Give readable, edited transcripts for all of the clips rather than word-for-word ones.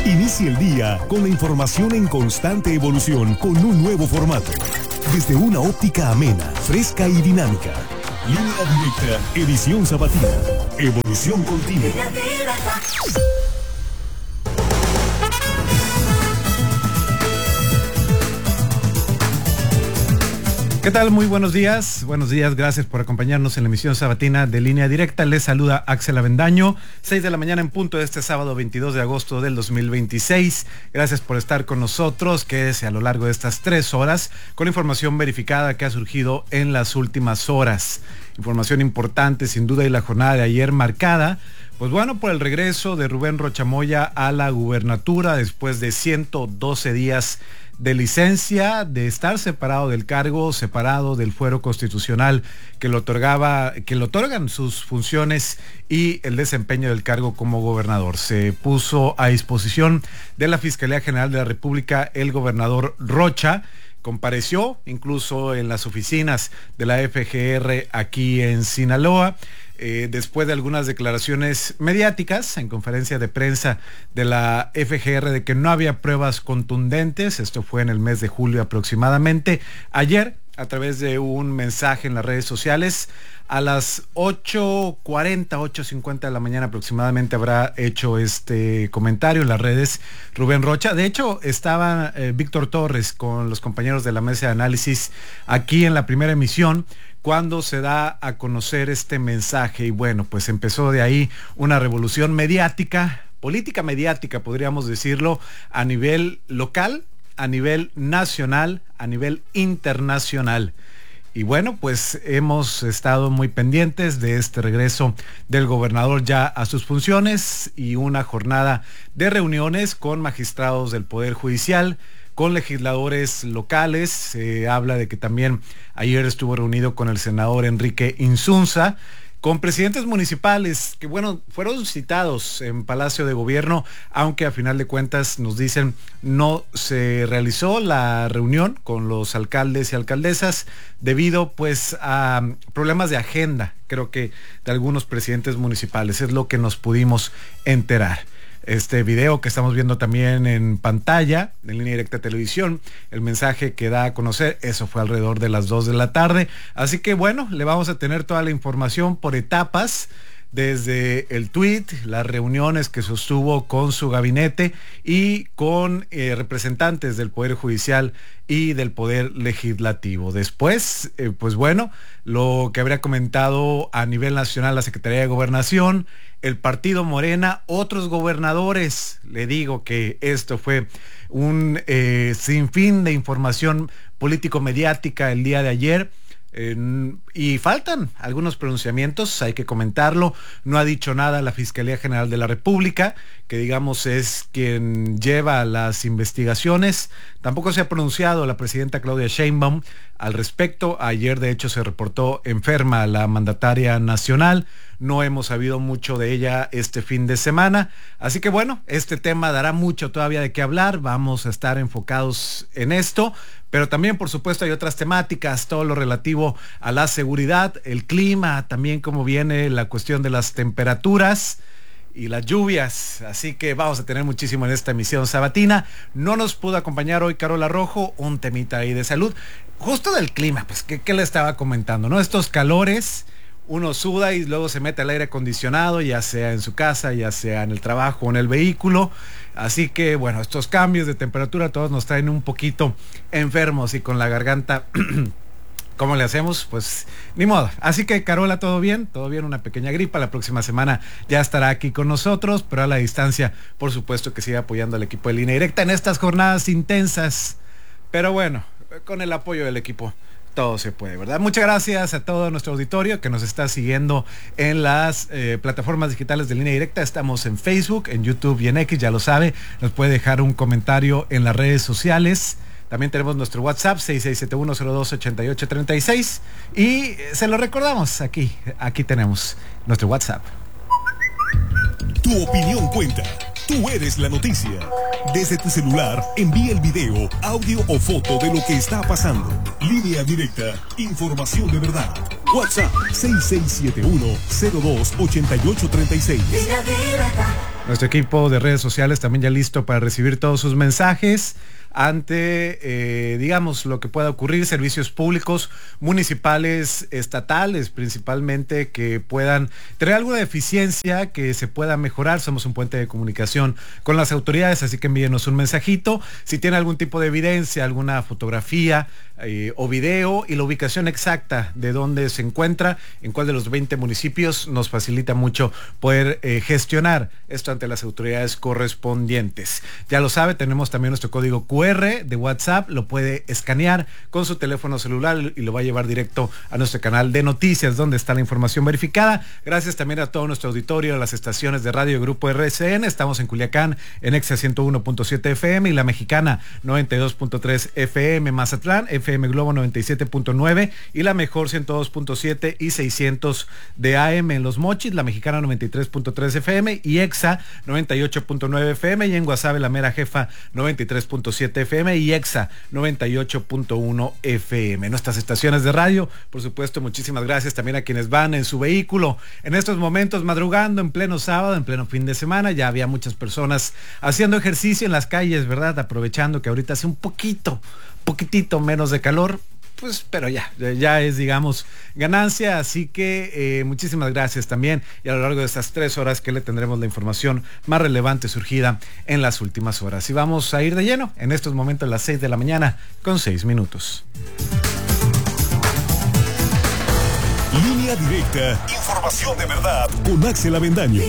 Inicie el día con la información en constante evolución con un nuevo formato. Desde una óptica amena, fresca y dinámica. Línea Directa, edición sabatina. Evolución continua. ¿Qué tal? Muy buenos días. Buenos días, gracias por acompañarnos en la emisión sabatina de Línea Directa. Les saluda Axel Avendaño, 6 de la mañana en punto de este sábado 22 de agosto del 2026. Gracias por estar con nosotros, quédese a lo largo de estas 3 horas con información verificada que ha surgido en las últimas horas. Información importante sin duda, y la jornada de ayer marcada, pues bueno, por el regreso de Rubén Rocha Moya a la gubernatura después de 112 días de licencia, de estar separado del cargo, separado del fuero constitucional que le otorgan sus funciones y el desempeño del cargo como gobernador. Se puso a disposición de la Fiscalía General de la República el gobernador Rocha. Compareció incluso en las oficinas de la FGR aquí en Sinaloa. Después de algunas declaraciones mediáticas en conferencia de prensa de la FGR de que no había pruebas contundentes, esto fue en el mes de julio aproximadamente. Ayer, a través de un mensaje en las redes sociales, a las 8:40, 8:50 de la mañana aproximadamente habrá hecho este comentario en las redes Rubén Rocha. De hecho, estaba Víctor Torres con los compañeros de la mesa de análisis aquí en la primera emisión cuando se da a conocer este mensaje, y bueno, pues empezó de ahí una revolución mediática, política mediática podríamos decirlo, a nivel local, a nivel nacional, a nivel internacional. Y bueno, pues hemos estado muy pendientes de este regreso del gobernador ya a sus funciones y una jornada de reuniones con magistrados del Poder Judicial, con legisladores locales. Se habla de que también ayer estuvo reunido con el senador Enrique Insunza, con presidentes municipales que, bueno, fueron citados en Palacio de Gobierno, aunque a final de cuentas nos dicen no se realizó la reunión con los alcaldes y alcaldesas debido pues a problemas de agenda, creo que de algunos presidentes municipales, es lo que nos pudimos enterar. Este video que estamos viendo también en pantalla, en Línea Directa Televisión, el mensaje que da a conocer, eso fue alrededor de las 2 de la tarde. Así que bueno, le vamos a tener toda la información por etapas, desde el tweet, las reuniones que sostuvo con su gabinete y con representantes del Poder Judicial y del Poder Legislativo. Después, pues bueno, lo que habría comentado a nivel nacional la Secretaría de Gobernación, el partido Morena, otros gobernadores. Le digo que esto fue un sinfín de información político-mediática el día de ayer. Y faltan algunos pronunciamientos, hay que comentarlo. No ha dicho nada la Fiscalía General de la República, que digamos es quien lleva las investigaciones. Tampoco se ha pronunciado la presidenta Claudia Sheinbaum al respecto. Ayer de hecho se reportó enferma la mandataria nacional. No hemos sabido mucho de ella este fin de semana. Así que bueno, este tema dará mucho todavía de qué hablar. Vamos a estar enfocados en esto. Pero también, por supuesto, hay otras temáticas, todo lo relativo a la seguridad, el clima, también cómo viene la cuestión de las temperaturas y las lluvias. Así que vamos a tener muchísimo en esta emisión sabatina. No nos pudo acompañar hoy Carola Rojo, un temita ahí de salud. Justo del clima, pues, ¿qué le estaba comentando, no? Estos calores, uno suda y luego se mete al aire acondicionado, ya sea en su casa, ya sea en el trabajo o en el vehículo. Así que bueno, estos cambios de temperatura todos nos traen un poquito enfermos y con la garganta, ¿cómo le hacemos? Pues ni modo. Así que Carola, todo bien, una pequeña gripa. La próxima semana ya estará aquí con nosotros, pero a la distancia, por supuesto que sigue apoyando al equipo de Línea Directa en estas jornadas intensas. Pero bueno, con el apoyo del equipo todo se puede, ¿verdad? Muchas gracias a todo nuestro auditorio que nos está siguiendo en las plataformas digitales de Línea Directa. Estamos en Facebook, en YouTube y en X, ya lo sabe. Nos puede dejar un comentario en las redes sociales. También tenemos nuestro WhatsApp 6671028836 y se lo recordamos, aquí tenemos nuestro WhatsApp. Tu opinión cuenta. Tú eres la noticia. Desde tu celular, envía el video, audio o foto de lo que está pasando. Línea Directa, información de verdad. WhatsApp 6671028836. Línea Directa. Nuestro equipo de redes sociales también ya listo para recibir todos sus mensajes ante, digamos, lo que pueda ocurrir, servicios públicos, municipales, estatales, principalmente, que puedan tener alguna deficiencia, que se pueda mejorar. Somos un puente de comunicación con las autoridades, así que envíenos un mensajito. Si tiene algún tipo de evidencia, alguna fotografía o video y la ubicación exacta de dónde se encuentra, en cuál de los 20 municipios, nos facilita mucho poder gestionar esto ante las autoridades correspondientes. Ya lo sabe, tenemos también nuestro código QR de WhatsApp, lo puede escanear con su teléfono celular y lo va a llevar directo a nuestro canal de noticias, donde está la información verificada. Gracias también a todo nuestro auditorio, a las estaciones de radio Grupo RCN. Estamos en Culiacán, en Exa 101.7 FM y La Mexicana 92.3 FM, Mazatlán, FM Globo 97.9 y La Mejor 102.7 y 600 de AM en Los Mochis, La Mexicana 93.3 FM y Exa 98.9 FM, y en Guasave, La Mera Jefa 93.7 FM y Exa 98.1 FM. Nuestras estaciones de radio, por supuesto, muchísimas gracias también a quienes van en su vehículo en estos momentos madrugando en pleno sábado, en pleno fin de semana. Ya había muchas personas haciendo ejercicio en las calles, ¿verdad? Aprovechando que ahorita hace un poquitito menos de calor. Pues, pero ya es, digamos, ganancia, así que muchísimas gracias también, y a lo largo de estas 3 horas que le tendremos la información más relevante surgida en las últimas horas. Y vamos a ir de lleno en estos momentos a las 6 de la mañana con 6 minutos. Línea Directa, información de verdad con Axel Avendaño.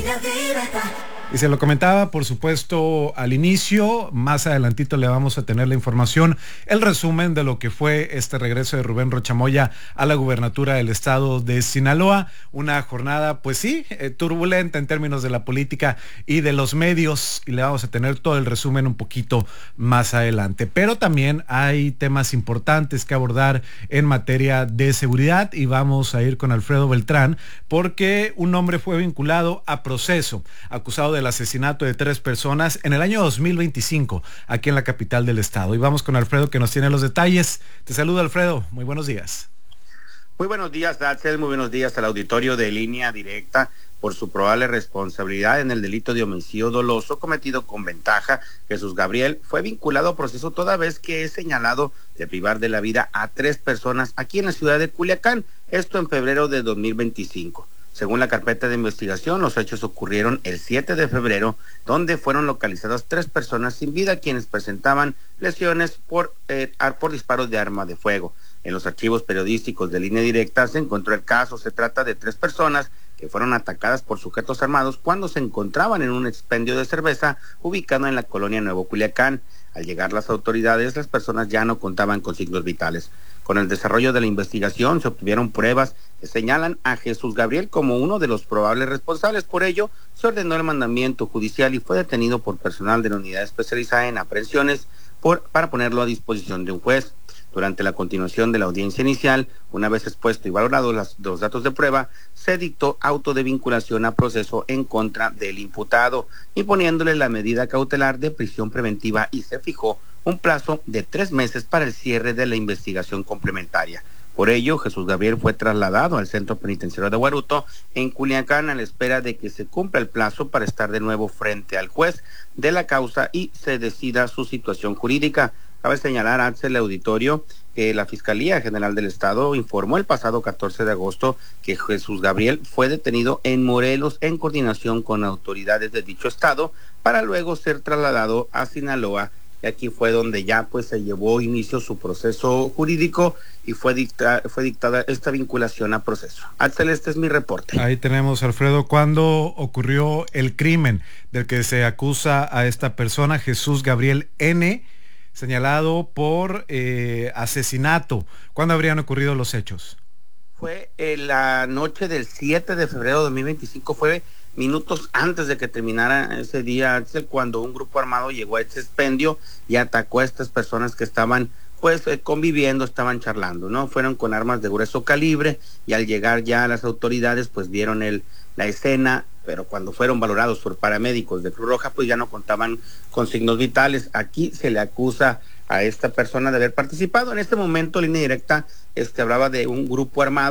Y se lo comentaba, por supuesto, al inicio. Más adelantito le vamos a tener la información, el resumen de lo que fue este regreso de Rubén Rocha Moya a la gubernatura del estado de Sinaloa. Una jornada, pues sí, turbulenta en términos de la política y de los medios, y le vamos a tener todo el resumen un poquito más adelante. Pero también hay temas importantes que abordar en materia de seguridad, y vamos a ir con Alfredo Beltrán, porque un hombre fue vinculado a proceso, acusado del asesinato de 3 personas en el año 2025, aquí en la capital del estado. Y vamos con Alfredo, que nos tiene los detalles. Te saludo, Alfredo, muy buenos días. Muy buenos días, Axel, muy buenos días al auditorio de Línea Directa. Por su probable responsabilidad en el delito de homicidio doloso cometido con ventaja, Jesús Gabriel fue vinculado a proceso toda vez que es señalado de privar de la vida a 3 personas aquí en la ciudad de Culiacán, esto en febrero de 2025. Según la carpeta de investigación, los hechos ocurrieron el 7 de febrero, donde fueron localizadas 3 personas sin vida, quienes presentaban lesiones por disparos de arma de fuego. En los archivos periodísticos de Línea Directa se encontró el caso. Se trata de 3 personas que fueron atacadas por sujetos armados cuando se encontraban en un expendio de cerveza ubicado en la colonia Nuevo Culiacán. Al llegar las autoridades, las personas ya no contaban con signos vitales. Con el desarrollo de la investigación se obtuvieron pruebas que señalan a Jesús Gabriel como uno de los probables responsables. Por ello, se ordenó el mandamiento judicial y fue detenido por personal de la unidad especializada en aprehensiones para ponerlo a disposición de un juez. Durante la continuación de la audiencia inicial, una vez expuesto y valorados los datos de prueba, se dictó auto de vinculación a proceso en contra del imputado, imponiéndole la medida cautelar de prisión preventiva, y se fijó un plazo de 3 meses para el cierre de la investigación complementaria. Por ello, Jesús Gabriel fue trasladado al Centro Penitenciario de Guaruto, en Culiacán, a la espera de que se cumpla el plazo para estar de nuevo frente al juez de la causa y se decida su situación jurídica. Cabe señalar, Axel, el auditorio, que la Fiscalía General del Estado informó el pasado 14 de agosto que Jesús Gabriel fue detenido en Morelos en coordinación con autoridades de dicho estado para luego ser trasladado a Sinaloa. Y aquí fue donde ya pues se llevó inicio su proceso jurídico y fue dictada esta vinculación a proceso. Axel, este es mi reporte. Ahí tenemos, Alfredo, ¿cuándo ocurrió el crimen del que se acusa a esta persona, Jesús Gabriel N., señalado por asesinato? ¿Cuándo habrían ocurrido los hechos? Fue la noche del 7 de febrero de 2025, fue minutos antes de que terminara ese día, Axel, cuando un grupo armado llegó a ese expendio y atacó a estas personas que estaban conviviendo, estaban charlando, ¿no? Fueron con armas de grueso calibre, y al llegar ya las autoridades pues vieron la escena, pero cuando fueron valorados por paramédicos de Cruz Roja pues ya no contaban con signos vitales. Aquí se le acusa a esta persona de haber participado. En este momento, Línea Directa hablaba de un grupo armado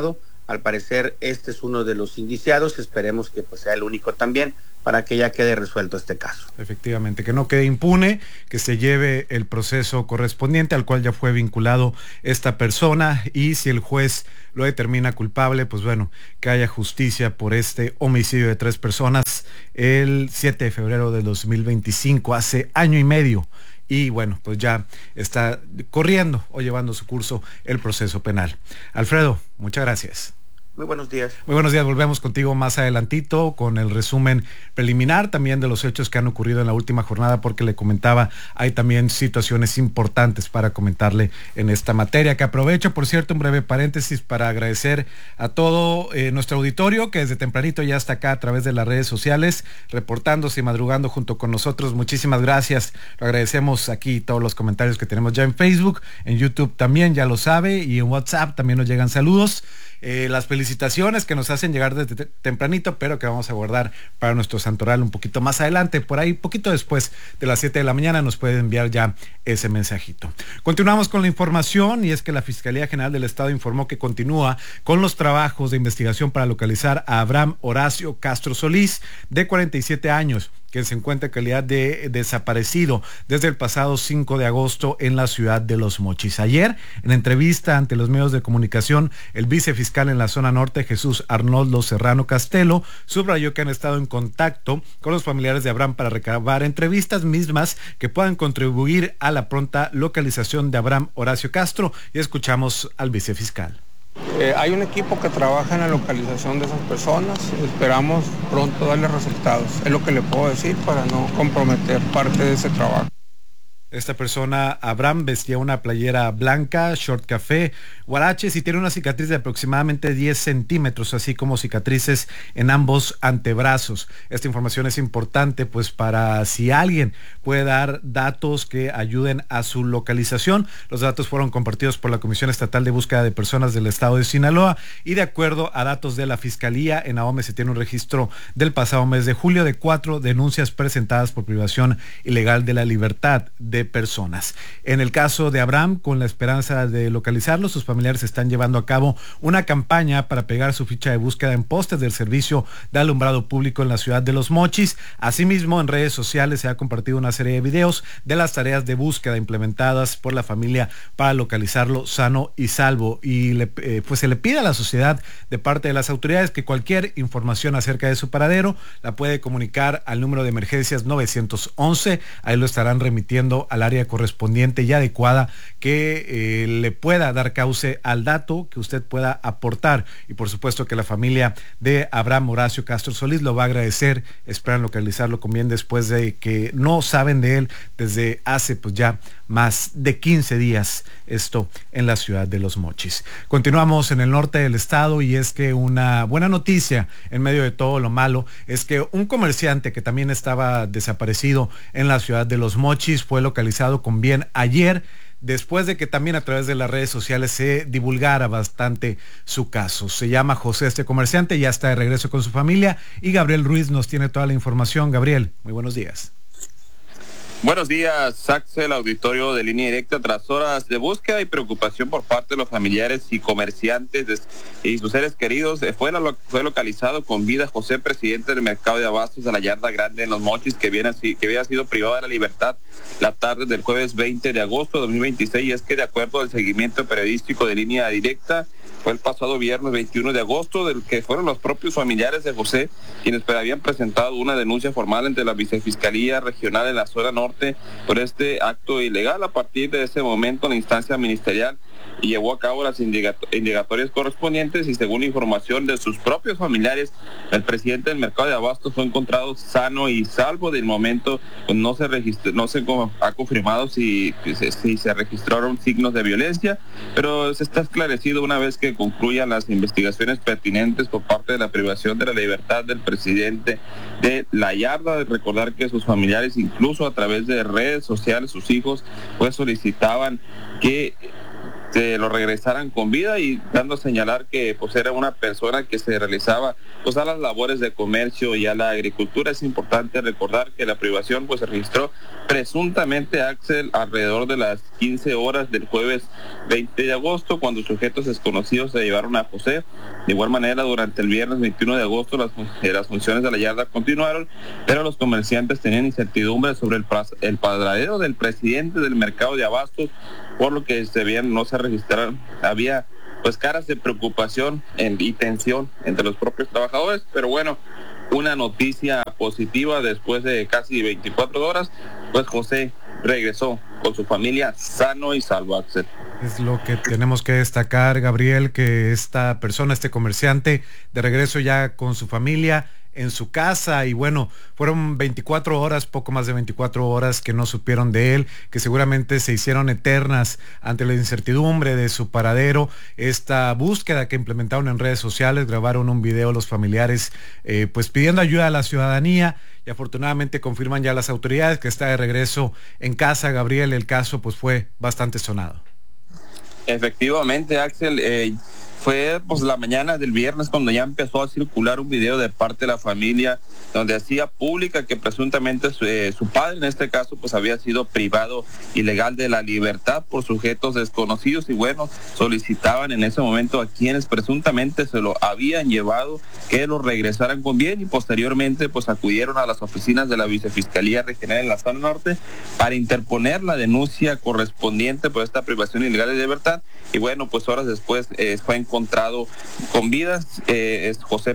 Al parecer este es uno de los indiciados, esperemos que pues sea el único también, para que ya quede resuelto este caso. Efectivamente, que no quede impune, que se lleve el proceso correspondiente al cual ya fue vinculado esta persona, y si el juez lo determina culpable, pues bueno, que haya justicia por este homicidio de 3 personas el 7 de febrero de 2025, hace año y medio. Y bueno, pues ya está corriendo o llevando su curso el proceso penal. Alfredo, muchas gracias. Muy buenos días. Muy buenos días, volvemos contigo más adelantito con el resumen preliminar también de los hechos que han ocurrido en la última jornada, porque le comentaba, hay también situaciones importantes para comentarle en esta materia, que aprovecho, por cierto, un breve paréntesis para agradecer a todo nuestro auditorio que desde tempranito ya está acá a través de las redes sociales, reportándose y madrugando junto con nosotros. Muchísimas gracias, lo agradecemos aquí todos los comentarios que tenemos ya en Facebook, en YouTube también, ya lo sabe, y en WhatsApp también nos llegan saludos. Las felicitaciones que nos hacen llegar desde tempranito, pero que vamos a guardar para nuestro santoral un poquito más adelante, por ahí poquito después de las 7 de la mañana nos puede enviar ya ese mensajito. Continuamos con la información, y es que la Fiscalía General del Estado informó que continúa con los trabajos de investigación para localizar a Abraham Horacio Castro Solís, de 47 años, que se encuentra en calidad de desaparecido desde el pasado 5 de agosto en la ciudad de Los Mochis. Ayer, en entrevista ante los medios de comunicación, el vicefiscal en la zona norte, Jesús Arnoldo Serrano Castelo, subrayó que han estado en contacto con los familiares de Abraham para recabar entrevistas mismas que puedan contribuir a la pronta localización de Abraham Horacio Castro, y escuchamos al vicefiscal. Hay un equipo que trabaja en la localización de esas personas, esperamos pronto darle resultados, es lo que le puedo decir para no comprometer parte de ese trabajo. Esta persona, Abraham, vestía una playera blanca, short café, huaraches, y tiene una cicatriz de aproximadamente 10 centímetros, así como cicatrices en ambos antebrazos. Esta información es importante pues para si alguien puede dar datos que ayuden a su localización. Los datos fueron compartidos por la Comisión Estatal de Búsqueda de Personas del Estado de Sinaloa, y de acuerdo a datos de la Fiscalía, en Ahome se tiene un registro del pasado mes de julio de 4 denuncias presentadas por privación ilegal de la libertad de personas. En el caso de Abraham, con la esperanza de localizarlo, sus familiares están llevando a cabo una campaña para pegar su ficha de búsqueda en postes del servicio de alumbrado público en la ciudad de Los Mochis. Asimismo, en redes sociales se ha compartido una serie de videos de las tareas de búsqueda implementadas por la familia para localizarlo sano y salvo, y pues se le pide a la sociedad de parte de las autoridades que cualquier información acerca de su paradero la puede comunicar al número de emergencias 911, ahí lo estarán remitiendo al área correspondiente y adecuada que le pueda dar cauce al dato que usted pueda aportar, y por supuesto que la familia de Abraham Horacio Castro Solís lo va a agradecer. Esperan localizarlo con bien después de que no saben de él desde hace pues ya más de 15 días, esto en la ciudad de Los Mochis. Continuamos en el norte del estado, y es que una buena noticia en medio de todo lo malo es que un comerciante que también estaba desaparecido en la ciudad de Los Mochis fue localizado con bien ayer, después de que también a través de las redes sociales se divulgara bastante su caso. Se llama José este comerciante, ya está de regreso con su familia, y Gabriel Ruiz nos tiene toda la información. Gabriel, muy buenos días. Buenos días, Axel, auditorio de Línea Directa. Tras horas de búsqueda y preocupación por parte de los familiares y comerciantes y sus seres queridos, fue localizado con vida José, presidente del mercado de abastos de la Yarda Grande en Los Mochis, que había sido privado de la libertad la tarde del jueves 20 de agosto de 2026. Y es que, de acuerdo al seguimiento periodístico de Línea Directa, fue el pasado viernes 21 de agosto, del que fueron los propios familiares de José quienes habían presentado una denuncia formal ante la Vicefiscalía Regional en la zona norte por este acto ilegal. A partir de ese momento, la instancia ministerial llevó a cabo las indagatorias correspondientes, y según información de sus propios familiares, el presidente del mercado de abastos fue encontrado sano y salvo. Del momento pues no se ha confirmado si se registraron signos de violencia, pero se está esclarecido una vez que concluyan las investigaciones pertinentes por parte de la privación de la libertad del presidente de la Yarda. Recordar que sus familiares, incluso a través de redes sociales, sus hijos pues solicitaban que se lo regresaran con vida, y dando a señalar que pues era una persona que se realizaba pues a las labores de comercio y a la agricultura. Es importante recordar que la privación pues se registró presuntamente, Axel, alrededor de las 15 horas del jueves 20 de agosto, cuando sujetos desconocidos se llevaron a José. De igual manera, durante el viernes 21 de agosto las funciones de la yarda continuaron, pero los comerciantes tenían incertidumbre sobre el paradero del presidente del mercado de abastos, por lo que no se registraron, había pues caras de preocupación y tensión entre los propios trabajadores. Pero bueno, una noticia positiva: después de casi 24 horas, pues José regresó con su familia sano y salvo, Axel. Es lo que tenemos que destacar, Gabriel, que esta persona, este comerciante, de regreso ya con su familia en su casa. Y bueno, fueron 24 horas, poco más de 24 horas que no supieron de él, que seguramente se hicieron eternas ante la incertidumbre de su paradero. Esta búsqueda que implementaron en redes sociales, grabaron un video los familiares pues pidiendo ayuda a la ciudadanía, y afortunadamente confirman ya las autoridades que está de regreso en casa. Gabriel, el caso pues fue bastante sonado. Efectivamente, Axel, fue pues la mañana del viernes cuando ya empezó a circular un video de parte de la familia donde hacía pública que presuntamente su padre, en este caso, pues había sido privado ilegal de la libertad por sujetos desconocidos, y bueno, solicitaban en ese momento a quienes presuntamente se lo habían llevado que lo regresaran con bien, y posteriormente pues acudieron a las oficinas de la Vicefiscalía Regional en la zona norte para interponer la denuncia correspondiente por esta privación ilegal de libertad. Y bueno, pues horas después fue encontrado con vida. Es José,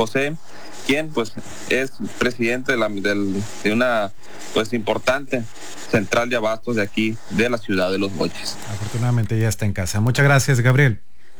quien pues es presidente de una pues importante central de abastos de aquí, de la ciudad de Los Mochis. Afortunadamente ya está en casa. Muchas gracias, Gabriel.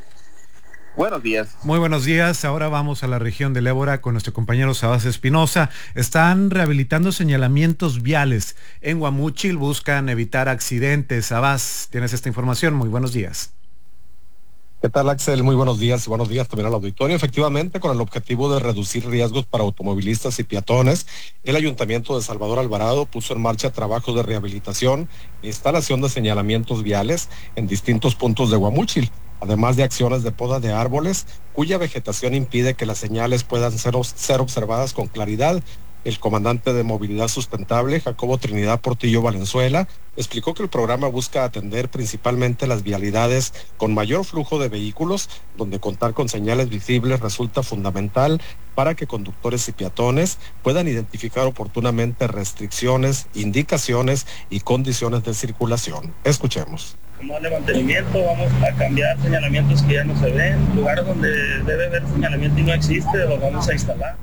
Buenos días. Muy buenos días. Ahora vamos a la región del Ébora con nuestro compañero Sabás Espinosa. Están rehabilitando señalamientos viales en Guamúchil, buscan evitar accidentes. Sabás, tienes esta información. Muy buenos días. ¿Qué tal, Axel? Muy buenos días, y buenos días también al auditorio. Efectivamente, con el objetivo de reducir riesgos para automovilistas y peatones, el Ayuntamiento de Salvador Alvarado puso en marcha trabajos de rehabilitación e instalación de señalamientos viales en distintos puntos de Guamúchil, además de acciones de poda de árboles, cuya vegetación impide que las señales puedan ser observadas con claridad. El comandante de Movilidad Sustentable, Jacobo Trinidad Portillo Valenzuela, explicó que el programa busca atender principalmente las vialidades con mayor flujo de vehículos, donde contar con señales visibles resulta fundamental para que conductores y peatones puedan identificar oportunamente restricciones, indicaciones y condiciones de circulación. Escuchemos. Como de mantenimiento, vamos a cambiar señalamientos que ya no se ven, lugares donde debe haber señalamiento y no existe, los vamos a instalar.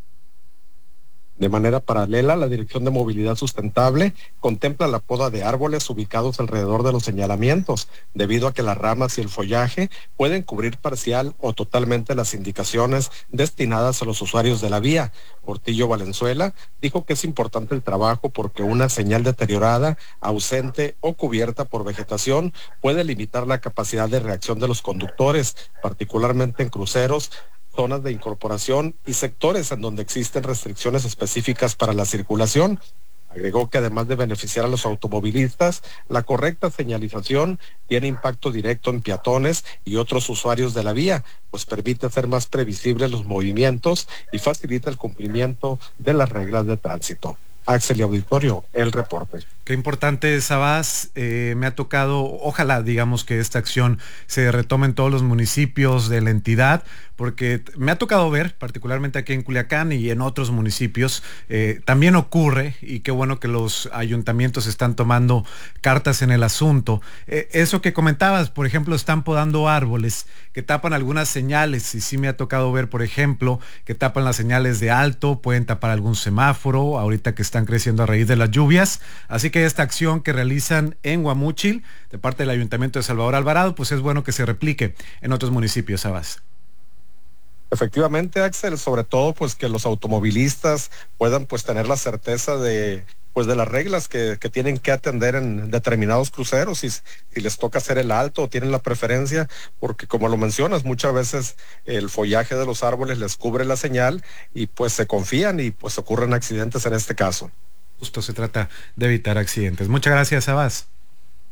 De manera paralela, la Dirección de Movilidad Sustentable contempla la poda de árboles ubicados alrededor de los señalamientos, debido a que las ramas y el follaje pueden cubrir parcial o totalmente las indicaciones destinadas a los usuarios de la vía. Portillo Valenzuela dijo que es importante el trabajo porque una señal deteriorada, ausente o cubierta por vegetación puede limitar la capacidad de reacción de los conductores, particularmente en cruceros, zonas de incorporación y sectores en donde existen restricciones específicas para la circulación. Agregó que además de beneficiar a los automovilistas, la correcta señalización tiene impacto directo en peatones y otros usuarios de la vía, pues permite hacer más previsibles los movimientos y facilita el cumplimiento de las reglas de tránsito. Axel y auditorio, el reporte. Qué importante, Sabás. Me ha tocado, ojalá digamos que esta acción se retome en todos los municipios de la entidad, porque me ha tocado ver, particularmente aquí en Culiacán y en otros municipios, también ocurre, y qué bueno que los ayuntamientos están tomando cartas en el asunto. Eso que comentabas, por ejemplo, están podando árboles que tapan algunas señales, y sí me ha tocado ver, por ejemplo, que tapan las señales de alto, pueden tapar algún semáforo, ahorita que están creciendo a raíz de las lluvias. Así que esta acción que realizan en Guamúchil, de parte del Ayuntamiento de Salvador Alvarado, pues es bueno que se replique en otros municipios, Sabás. Efectivamente, Axel, sobre todo pues que los automovilistas puedan pues tener la certeza de las reglas que tienen que atender en determinados cruceros, si les toca hacer el alto o tienen la preferencia, porque como lo mencionas, muchas veces el follaje de los árboles les cubre la señal y pues se confían y pues ocurren accidentes en este caso. Justo se trata de evitar accidentes. Muchas gracias, Sabás.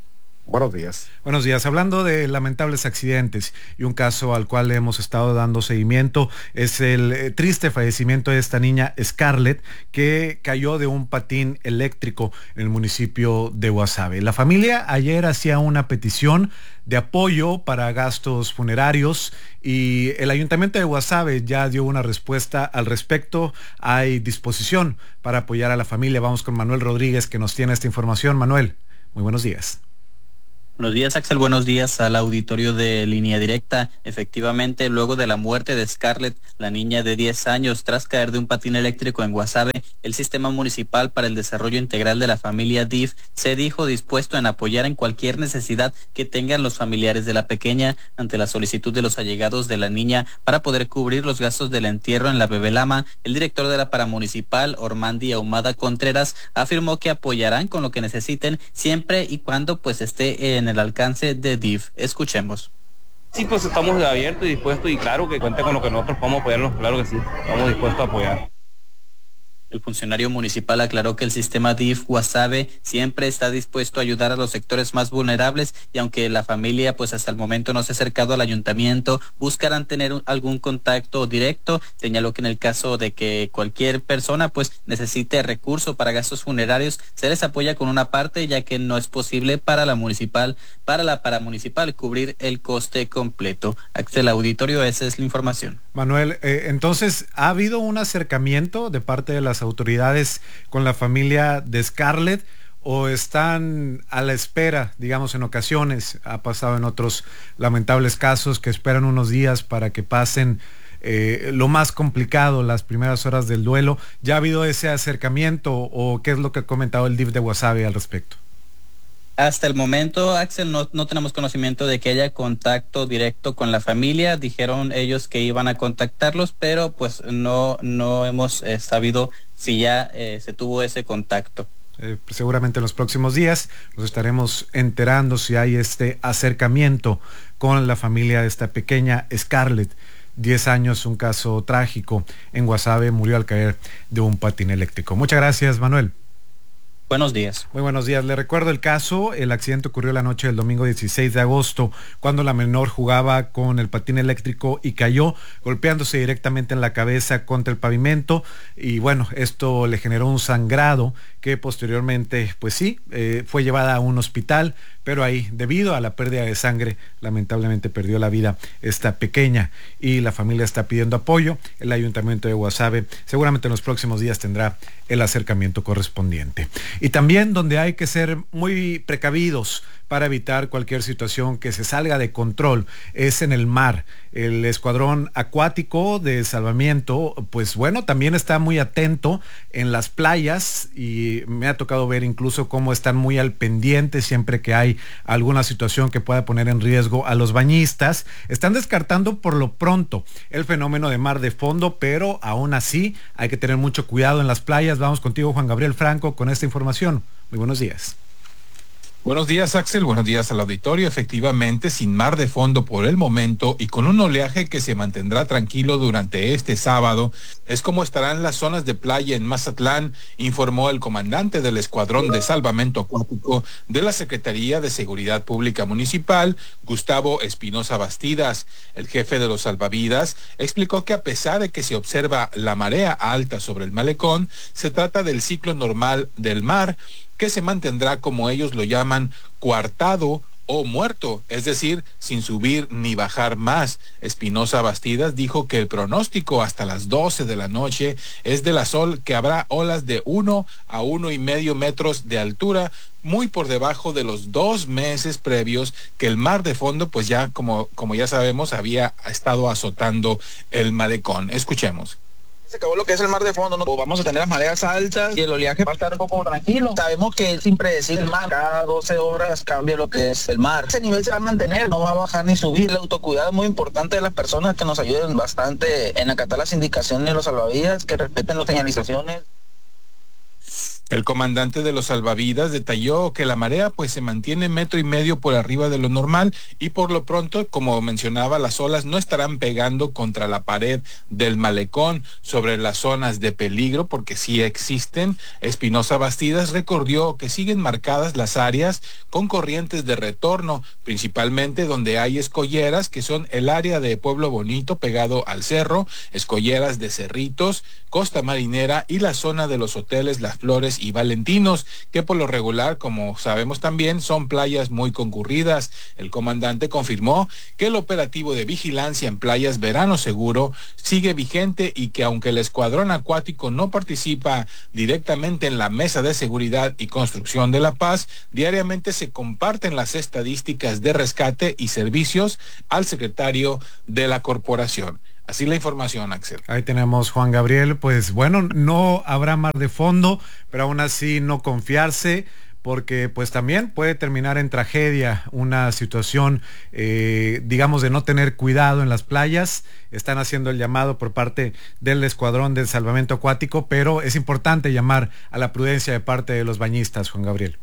Buenos días. Buenos días. Hablando de lamentables accidentes y un caso al cual hemos estado dando seguimiento es el triste fallecimiento de esta niña Scarlett, que cayó de un patín eléctrico en el municipio de Guasave. La familia ayer hacía una petición de apoyo para gastos funerarios y el ayuntamiento de Guasave ya dio una respuesta al respecto. Hay disposición para apoyar a la familia. Vamos con Manuel Rodríguez, que nos tiene esta información. Manuel, muy buenos días. Buenos días, Axel. Buenos días al auditorio de Línea Directa. Efectivamente, luego de la muerte de Scarlett, la niña de 10 años, tras caer de un patín eléctrico en Guasave, el Sistema Municipal para el Desarrollo Integral de la Familia DIF se dijo dispuesto en apoyar en cualquier necesidad que tengan los familiares de la pequeña ante la solicitud de los allegados de la niña para poder cubrir los gastos del entierro en la Bebelama. El director de la Paramunicipal, Ormandi Ahumada Contreras, afirmó que apoyarán con lo que necesiten siempre y cuando pues esté en el alcance de DIF. Escuchemos. Sí, pues estamos abiertos y dispuestos y claro que cuenta con lo que nosotros podamos apoyarlos, claro que sí, estamos dispuestos a apoyar. El funcionario municipal aclaró que el sistema DIF Guasave siempre está dispuesto a ayudar a los sectores más vulnerables y aunque la familia pues hasta el momento no se ha acercado al ayuntamiento, buscarán tener algún contacto directo. Señaló que en el caso de que cualquier persona pues necesite recurso para gastos funerarios, se les apoya con una parte, ya que no es posible para la paramunicipal cubrir el coste completo. Axel, auditorio, esa es la información. Manuel, entonces, ¿ha habido un acercamiento de parte de las autoridades con la familia de Scarlett o están a la espera, digamos, en ocasiones, ha pasado en otros lamentables casos, que esperan unos días para que pasen lo más complicado, las primeras horas del duelo? ¿Ya ha habido ese acercamiento o qué es lo que ha comentado el DIF de Guasave al respecto? Hasta el momento, Axel, no tenemos conocimiento de que haya contacto directo con la familia. Dijeron ellos que iban a contactarlos, pero pues no hemos sabido si ya se tuvo ese contacto. Seguramente en los próximos días nos estaremos enterando si hay este acercamiento con la familia de esta pequeña Scarlett. 10 años, un caso trágico en Guasave, murió al caer de un patín eléctrico. Muchas gracias, Manuel. Buenos días. Muy buenos días. Le recuerdo el caso. El accidente ocurrió la noche del domingo 16 de agosto, cuando la menor jugaba con el patín eléctrico y cayó, golpeándose directamente en la cabeza contra el pavimento. Y bueno, esto le generó un sangrado que posteriormente, pues sí, fue llevada a un hospital, pero ahí, debido a la pérdida de sangre, lamentablemente perdió la vida esta pequeña y la familia está pidiendo apoyo. El ayuntamiento de Guasave seguramente en los próximos días tendrá el acercamiento correspondiente. Y también donde hay que ser muy precavidos para evitar cualquier situación que se salga de control es en el mar. El escuadrón acuático de salvamiento, pues bueno, también está muy atento en las playas y me ha tocado ver incluso cómo están muy al pendiente siempre que hay alguna situación que pueda poner en riesgo a los bañistas. Están descartando por lo pronto el fenómeno de mar de fondo, pero aún así hay que tener mucho cuidado en las playas. Vamos contigo, Juan Gabriel Franco, con esta información. Muy buenos días. Buenos días, Axel. Buenos días al auditorio. Efectivamente, sin mar de fondo por el momento y con un oleaje que se mantendrá tranquilo durante este sábado, es como estarán las zonas de playa en Mazatlán, informó el comandante del Escuadrón de Salvamento Acuático de la Secretaría de Seguridad Pública Municipal, Gustavo Espinosa Bastidas. El jefe de los salvavidas explicó que a pesar de que se observa la marea alta sobre el malecón, se trata del ciclo normal del mar, que se mantendrá, como ellos lo llaman, coartado o muerto, es decir, sin subir ni bajar más. Espinosa Bastidas dijo que el pronóstico hasta las 12 de la noche es de la Sol, que habrá olas de 1 a 1,5 metros de altura, muy por debajo de los 2 meses previos que el mar de fondo, pues ya como ya sabemos, había estado azotando el malecón. Escuchemos. Se acabó lo que es el mar de fondo, ¿no? Vamos a tener las mareas altas y el oleaje va a estar un poco tranquilo. Sabemos que es impredecible el mar, cada 12 horas cambia lo que es el mar. Ese nivel se va a mantener, no va a bajar ni subir. El autocuidado es muy importante de las personas, que nos ayuden bastante en acatar las indicaciones de los salvavidas, que respeten las señalizaciones. El comandante de los salvavidas detalló que la marea pues se mantiene 1.5 metros por arriba de lo normal y por lo pronto, como mencionaba, las olas no estarán pegando contra la pared del malecón sobre las zonas de peligro porque sí existen. Espinosa Bastidas recordó que siguen marcadas las áreas con corrientes de retorno, principalmente donde hay escolleras que son el área de Pueblo Bonito pegado al cerro, escolleras de Cerritos, Costa Marinera y la zona de los hoteles Las Flores y Valentinos, que por lo regular, como sabemos también, son playas muy concurridas. El comandante confirmó que el operativo de vigilancia en playas Verano Seguro sigue vigente y que aunque el escuadrón acuático no participa directamente en la mesa de seguridad y construcción de la paz, diariamente se comparten las estadísticas de rescate y servicios al secretario de la corporación. Así la información, Axel. Ahí tenemos, Juan Gabriel. Pues bueno, no habrá mar de fondo, pero aún así no confiarse, porque pues también puede terminar en tragedia una situación, digamos, de no tener cuidado en las playas. Están haciendo el llamado por parte del Escuadrón de Salvamento Acuático, pero es importante llamar a la prudencia de parte de los bañistas, Juan Gabriel.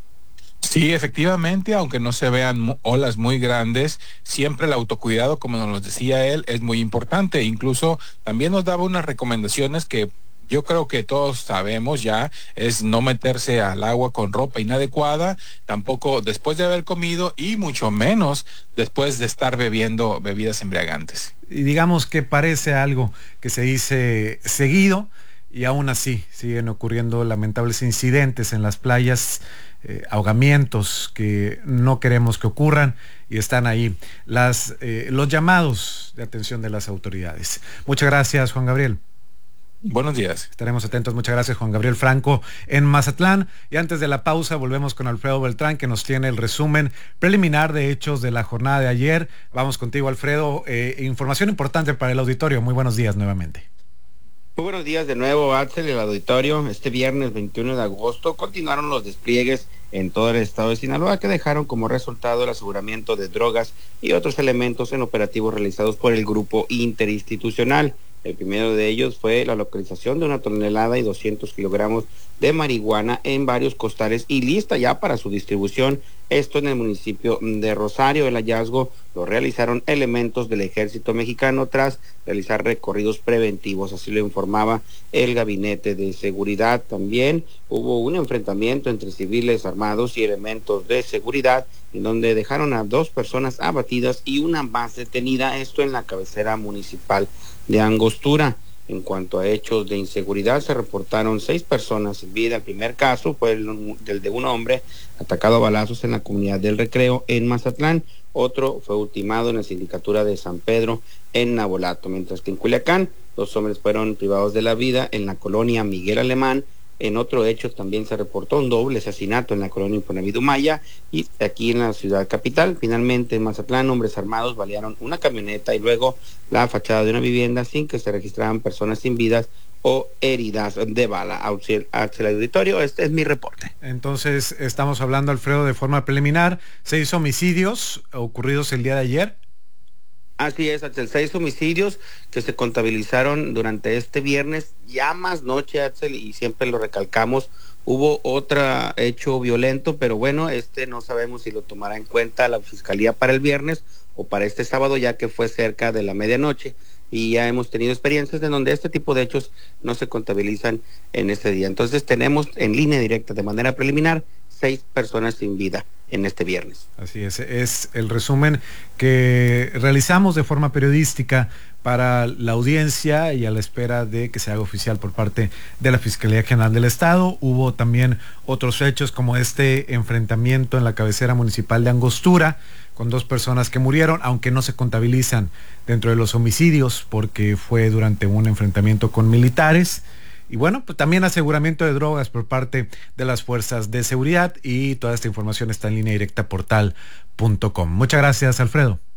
Sí, efectivamente, aunque no se vean olas muy grandes, siempre el autocuidado, como nos decía él, es muy importante. Incluso también nos daba unas recomendaciones que yo creo que todos sabemos ya, es no meterse al agua con ropa inadecuada, tampoco después de haber comido y mucho menos después de estar bebiendo bebidas embriagantes. Y digamos que parece algo que se dice seguido y aún así siguen ocurriendo lamentables incidentes en las playas, ahogamientos que no queremos que ocurran y están ahí los llamados de atención de las autoridades. Muchas gracias, Juan Gabriel. Buenos días. Estaremos atentos. Muchas gracias, Juan Gabriel Franco en Mazatlán. Y antes de la pausa volvemos con Alfredo Beltrán, que nos tiene el resumen preliminar de hechos de la jornada de ayer. Vamos contigo, Alfredo. Información importante para el auditorio. Muy buenos días nuevamente. Muy buenos días de nuevo, Axel, y el auditorio. Este viernes 21 de agosto continuaron los despliegues en todo el estado de Sinaloa, que dejaron como resultado el aseguramiento de drogas y otros elementos en operativos realizados por el grupo interinstitucional. El primero de ellos fue la localización de 1 tonelada y 200 kilogramos de marihuana en varios costales y lista ya para su distribución. Esto en el municipio de Rosario. El hallazgo lo realizaron elementos del Ejército Mexicano tras realizar recorridos preventivos, así lo informaba el Gabinete de Seguridad. También hubo un enfrentamiento entre civiles armados y elementos de seguridad, en donde dejaron a 2 personas abatidas y una más detenida, esto en la cabecera municipal de Angostura. En cuanto a hechos de inseguridad, se reportaron 6 personas sin vida. El primer caso fue el de un hombre atacado a balazos en la comunidad del Recreo en Mazatlán. Otro fue ultimado en la sindicatura de San Pedro en Nabolato, mientras que en Culiacán 2 hombres fueron privados de la vida en la colonia Miguel Alemán. En otro hecho también se reportó un doble asesinato en la colonia Infonavit Maya y aquí en la ciudad capital. Finalmente en Mazatlán, hombres armados balearon una camioneta y luego la fachada de una vivienda sin que se registraran personas sin vidas o heridas de bala. Hacia el auditorio, este es mi reporte. Entonces estamos hablando, Alfredo, de forma preliminar, 6 homicidios ocurridos el día de ayer. Así es, Axel, 6 homicidios que se contabilizaron durante este viernes, ya más noche, Axel, y siempre lo recalcamos, hubo otro hecho violento, pero bueno, no sabemos si lo tomará en cuenta la Fiscalía para el viernes o para este sábado, ya que fue cerca de la medianoche, y ya hemos tenido experiencias en donde este tipo de hechos no se contabilizan en este día. Entonces tenemos en línea directa, de manera preliminar, 6 personas sin vida en este viernes. Así es el resumen que realizamos de forma periodística para la audiencia y a la espera de que se haga oficial por parte de la Fiscalía General del Estado. Hubo también otros hechos como este enfrentamiento en la cabecera municipal de Angostura con 2 personas que murieron, aunque no se contabilizan dentro de los homicidios porque fue durante un enfrentamiento con militares. Y bueno, pues también aseguramiento de drogas por parte de las fuerzas de seguridad, y toda esta información está en línea directa portal.com. Muchas gracias, Alfredo.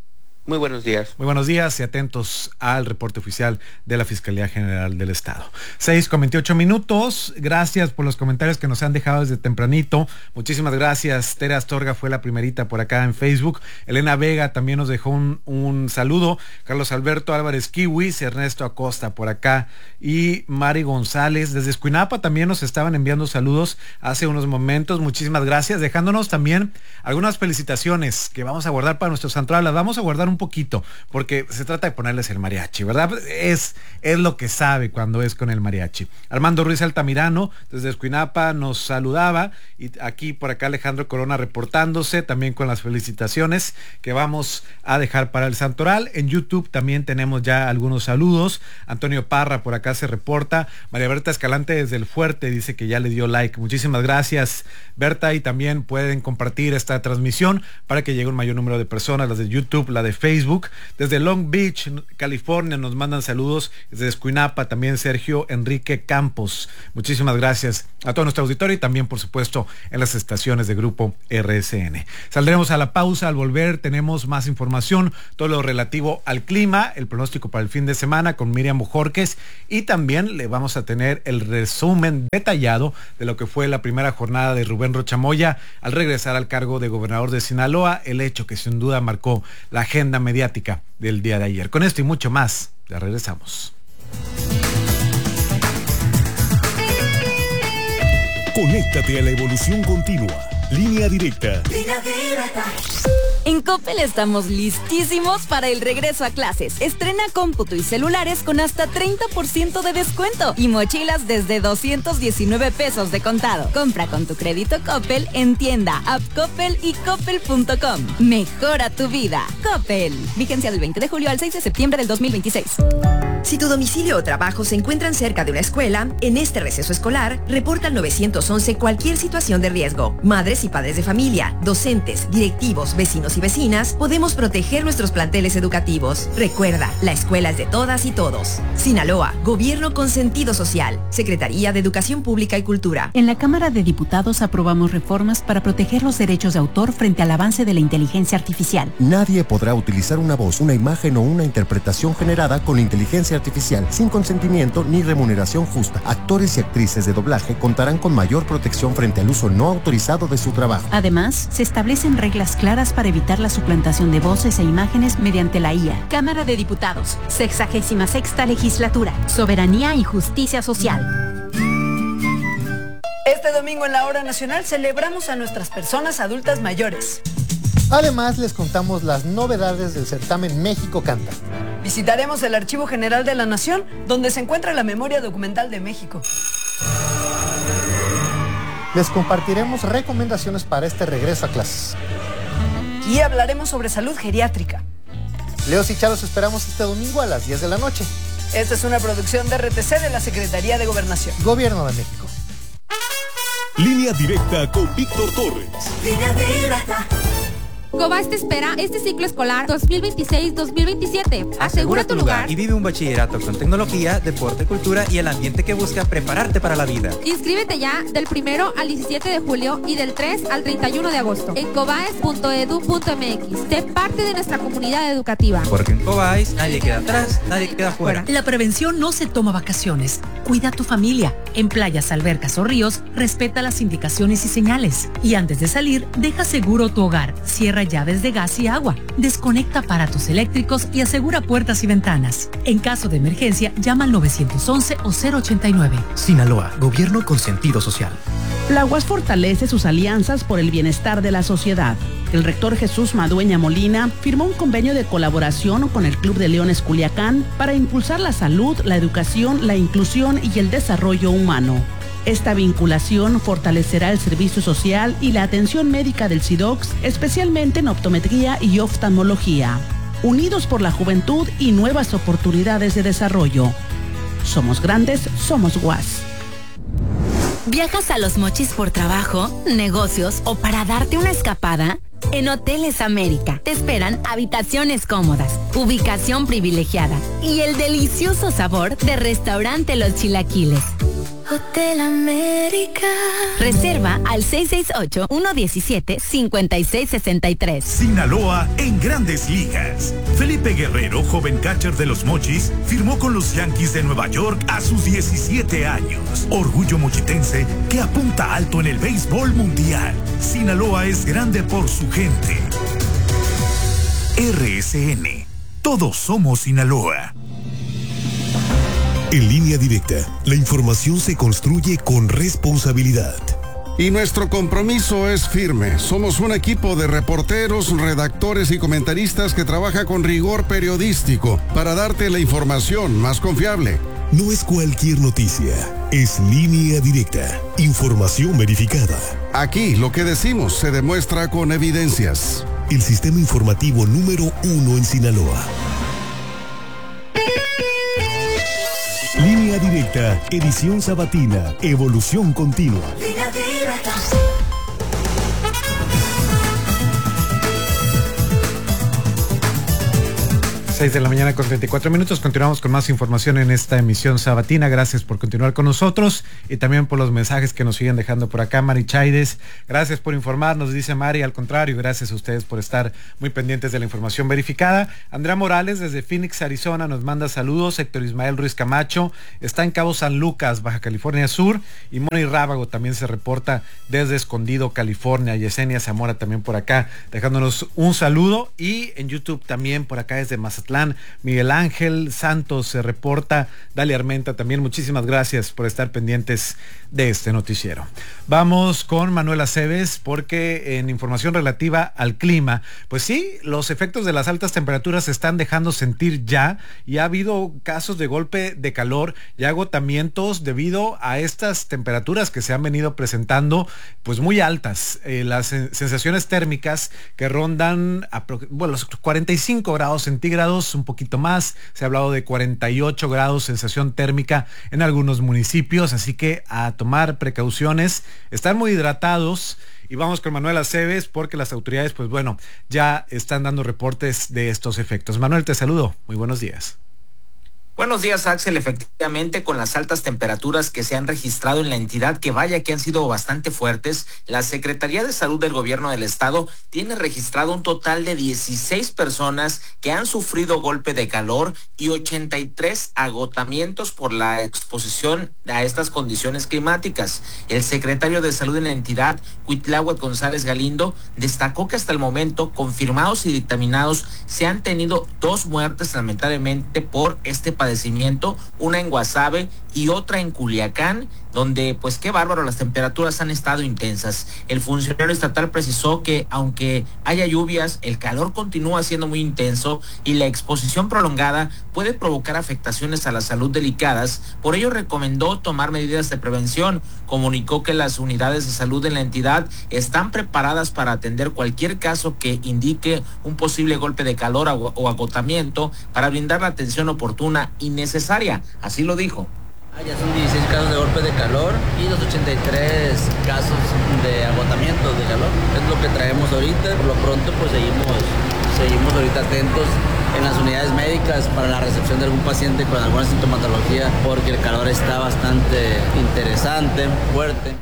Muy buenos días. Muy buenos días y atentos al reporte oficial de la Fiscalía General del Estado. 6:28. Gracias por los comentarios que nos han dejado desde tempranito. Muchísimas gracias. Tere Astorga fue la primerita por acá en Facebook. Elena Vega también nos dejó un saludo. Carlos Alberto Álvarez Kiwis, Ernesto Acosta por acá y Mari González. Desde Escuinapa también nos estaban enviando saludos hace unos momentos. Muchísimas gracias. Dejándonos también algunas felicitaciones que vamos a guardar para nuestros santorales. Las vamos a guardar un poquito, porque se trata de ponerles el mariachi, ¿verdad? Es lo que sabe cuando es con el mariachi. Armando Ruiz Altamirano, desde Escuinapa, nos saludaba, y aquí por acá Alejandro Corona reportándose, también con las felicitaciones que vamos a dejar para el santoral. En YouTube también tenemos ya algunos saludos. Antonio Parra por acá se reporta. María Berta Escalante desde El Fuerte dice que ya le dio like. Muchísimas gracias, Berta, y también pueden compartir esta transmisión para que llegue un mayor número de personas, las de YouTube, la de Facebook. Desde Long Beach, California, nos mandan saludos. Desde Escuinapa también Sergio Enrique Campos. Muchísimas gracias a todo nuestro auditorio y también, por supuesto, en las estaciones de Grupo RSN. Saldremos a la pausa. Al volver tenemos más información, todo lo relativo al clima, el pronóstico para el fin de semana con Miriam Bojorques, y también le vamos a tener el resumen detallado de lo que fue la primera jornada de Rubén Rocha Moya al regresar al cargo de gobernador de Sinaloa, el hecho que sin duda marcó la agenda mediática del día de ayer. Con esto y mucho más, ya regresamos. Conéctate a la evolución continua. Línea Directa. En Coppel estamos listísimos para el regreso a clases. Estrena cómputo y celulares con hasta 30% de descuento y mochilas desde 219 pesos de contado. Compra con tu crédito Coppel en tienda, app Coppel y coppel.com. Mejora tu vida. Coppel. Vigencia del 20 de julio al 6 de septiembre del 2026. Si tu domicilio o trabajo se encuentran cerca de una escuela, en este receso escolar, reporta al 911 cualquier situación de riesgo. Madres y padres de familia, docentes, directivos, vecinos y vecinas, podemos proteger nuestros planteles educativos. Recuerda, la escuela es de todas y todos. Sinaloa, Gobierno con sentido social. Secretaría de Educación Pública y Cultura. En la Cámara de Diputados aprobamos reformas para proteger los derechos de autor frente al avance de la inteligencia artificial. Nadie podrá utilizar una voz, una imagen o una interpretación generada con inteligencia artificial sin consentimiento ni remuneración justa. Actores y actrices de doblaje contarán con mayor protección frente al uso no autorizado de su trabajo. Además, se establecen reglas claras para evitar la suplantación de voces e imágenes mediante la IA. Cámara de Diputados, 66ª Legislatura, Soberanía y Justicia Social. Este domingo en la Hora Nacional celebramos a nuestras personas adultas mayores. Además, les contamos las novedades del certamen México Canta. Visitaremos el Archivo General de la Nación, donde se encuentra la memoria documental de México. Les compartiremos recomendaciones para este regreso a clases. Y hablaremos sobre salud geriátrica. Leos y Chalos esperamos este domingo a las 10 de la noche. Esta es una producción de RTC de la Secretaría de Gobernación. Gobierno de México. Línea Directa con Víctor Torres. Línea Directa. Cobas te espera este ciclo escolar 2026-2027. Asegura tu lugar y vive un bachillerato con tecnología, deporte, cultura y el ambiente que busca prepararte para la vida. Inscríbete ya del 1 al 17 de julio y del 3 al 31 de agosto en cobaes.edu.mx. Sé parte de nuestra comunidad educativa. Porque en Cobais nadie queda atrás, nadie queda fuera. La prevención no se toma vacaciones. Cuida a tu familia. En playas, albercas o ríos, respeta las indicaciones y señales. Y antes de salir, deja seguro tu hogar. Cierra llaves de gas y agua. Desconecta aparatos eléctricos y asegura puertas y ventanas. En caso de emergencia, llama al 911 o 089. Sinaloa, Gobierno con sentido social. La UAS fortalece sus alianzas por el bienestar de la sociedad. El rector Jesús Madueña Molina firmó un convenio de colaboración con el Club de Leones Culiacán para impulsar la salud, la educación, la inclusión y el desarrollo humano. Esta vinculación fortalecerá el servicio social y la atención médica del SIDOCS, especialmente en optometría y oftalmología. Unidos por la juventud y nuevas oportunidades de desarrollo. Somos grandes, somos UAS. ¿Viajas a Los Mochis por trabajo, negocios o para darte una escapada? En Hoteles América te esperan habitaciones cómodas, ubicación privilegiada y el delicioso sabor de Restaurante Los Chilaquiles. Hotel América. Reserva al 668-117-5663. Sinaloa en Grandes Ligas. Felipe Guerrero, joven catcher de los Mochis, firmó con los Yankees de Nueva York a sus 17 años. Orgullo mochitense que apunta alto en el béisbol mundial. Sinaloa es grande por su gente. RSN. Todos somos Sinaloa. En Línea Directa, la información se construye con responsabilidad. Y nuestro compromiso es firme. Somos un equipo de reporteros, redactores y comentaristas que trabaja con rigor periodístico para darte la información más confiable. No es cualquier noticia, es Línea Directa, información verificada. Aquí lo que decimos se demuestra con evidencias. El sistema informativo número 1 en Sinaloa. Línea Directa, edición sabatina, evolución continua. Línea Directa. 6 de la mañana con 34 minutos. Continuamos con más información en esta emisión sabatina. Gracias por continuar con nosotros y también por los mensajes que nos siguen dejando por acá. Mari Chaides, gracias por informarnos, dice Mari. Al contrario, gracias a ustedes por estar muy pendientes de la información verificada. Andrea Morales desde Phoenix, Arizona, nos manda saludos. Héctor Ismael Ruiz Camacho está en Cabo San Lucas, Baja California Sur. Y Moni Rábago también se reporta desde Escondido, California. Yesenia Zamora también por acá dejándonos un saludo. Y en YouTube también por acá desde Mazatlán, Miguel Ángel Santos se reporta. Dalia Armenta también, muchísimas gracias por estar pendientes de este noticiero. Vamos con Manuel Aceves, porque en información relativa al clima, pues sí, los efectos de las altas temperaturas se están dejando sentir ya, y ha habido casos de golpe de calor y agotamientos debido a estas temperaturas que se han venido presentando, pues muy altas. Las sensaciones térmicas que rondan los 45 grados centígrados, un poquito más. Se ha hablado de 48 grados sensación térmica en algunos municipios, así que a tomar precauciones, estar muy hidratados. Y vamos con Manuel Aceves, porque las autoridades, pues bueno, ya están dando reportes de estos efectos. Manuel, te saludo. Muy buenos días. Buenos días, Axel. Efectivamente, con las altas temperaturas que se han registrado en la entidad, que vaya que han sido bastante fuertes, la Secretaría de Salud del Gobierno del Estado tiene registrado un total de 16 personas que han sufrido golpe de calor y 83 agotamientos por la exposición a estas condiciones climáticas. El secretario de Salud en la entidad, Cuitláhuac González Galindo, destacó que hasta el momento, confirmados y dictaminados, se han tenido 2 muertes lamentablemente por este padecimiento, una en Guasave y otra en Culiacán, donde pues qué bárbaro, las temperaturas han estado intensas. El funcionario estatal precisó que aunque haya lluvias, el calor continúa siendo muy intenso y la exposición prolongada puede provocar afectaciones a la salud delicadas. Por ello recomendó tomar medidas de prevención. Comunicó que las unidades de salud en la entidad están preparadas para atender cualquier caso que indique un posible golpe de calor o agotamiento, para brindar la atención oportuna y necesaria. Así lo dijo. Ya son 16 casos de golpe de calor y los 83 casos de agotamiento de calor. Es lo que traemos ahorita. Por lo pronto pues seguimos ahorita atentos en las unidades médicas para la recepción de algún paciente con alguna sintomatología, porque el calor está bastante interesante, fuerte.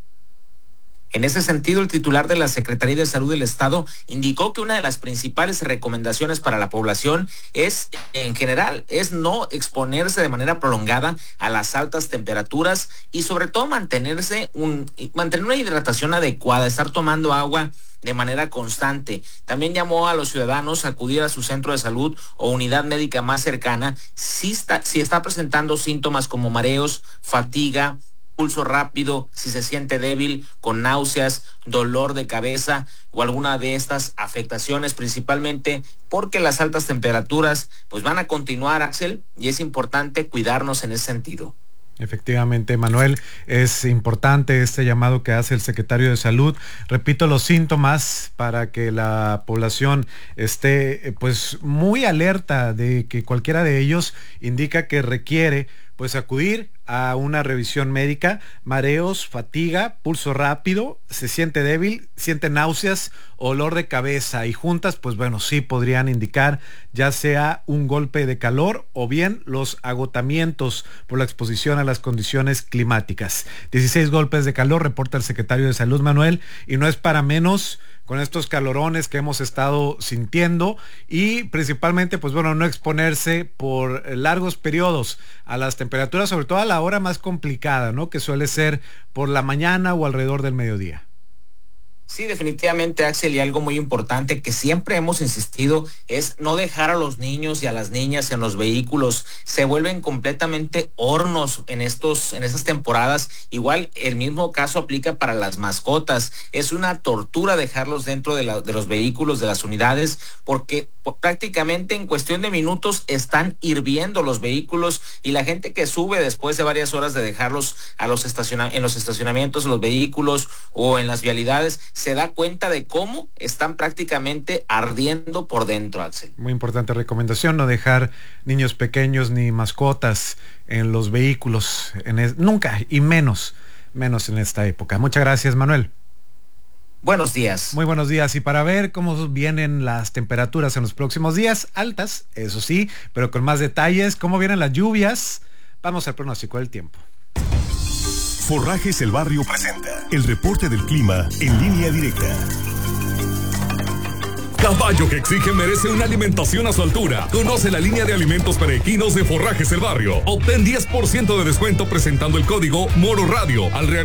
En ese sentido, el titular de la Secretaría de Salud del Estado indicó que una de las principales recomendaciones para la población en general, es no exponerse de manera prolongada a las altas temperaturas y sobre todo mantener una hidratación adecuada, estar tomando agua de manera constante. También llamó a los ciudadanos a acudir a su centro de salud o unidad médica más cercana si está presentando síntomas como mareos, fatiga, pulso rápido, si se siente débil, con náuseas, dolor de cabeza o alguna de estas afectaciones, principalmente porque las altas temperaturas pues van a continuar, Axel, y es importante cuidarnos en ese sentido. Efectivamente, Manuel, es importante este llamado que hace el secretario de Salud. Repito, los síntomas para que la población esté pues muy alerta de que cualquiera de ellos indica que requiere pues acudir a una revisión médica. Mareos, fatiga, pulso rápido, se siente débil, siente náuseas, olor de cabeza, y juntas, pues bueno, sí podrían indicar ya sea un golpe de calor o bien los agotamientos por la exposición a las condiciones climáticas. 16 golpes de calor, reporta el secretario de Salud, Manuel, y no es para menos con estos calorones que hemos estado sintiendo, y principalmente, pues bueno, no exponerse por largos periodos a las temperaturas, sobre todo a la hora más complicada, ¿no? Que suele ser por la mañana o alrededor del mediodía. Sí, definitivamente, Axel, y algo muy importante que siempre hemos insistido es no dejar a los niños y a las niñas en los vehículos. Se vuelven completamente hornos en estas temporadas. Igual el mismo caso aplica para las mascotas. Es una tortura dejarlos dentro de los vehículos, de las unidades, porque prácticamente en cuestión de minutos están hirviendo los vehículos, y la gente que sube después de varias horas de dejarlos en los estacionamientos, los vehículos o en las vialidades, se da cuenta de cómo están prácticamente ardiendo por dentro, Axel. Muy importante recomendación, no dejar niños pequeños ni mascotas en los vehículos, nunca, y menos en esta época. Muchas gracias, Manuel. Buenos días. Muy buenos días. Y para ver cómo vienen las temperaturas en los próximos días, altas, eso sí, pero con más detalles, cómo vienen las lluvias, vamos al pronóstico del tiempo. Forrajes El Barrio presenta el reporte del clima en línea directa. Caballo que exige merece una alimentación a su altura. Conoce la línea de alimentos para equinos de Forrajes El Barrio. Obtén 10% de descuento presentando el código Moro Radio al